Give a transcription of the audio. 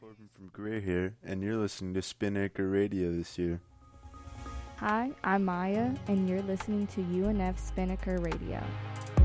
Corbin from Greer here, and you're listening to Spinnaker Radio this year. Hi, I'm Maya, and you're listening to UNF Spinnaker Radio.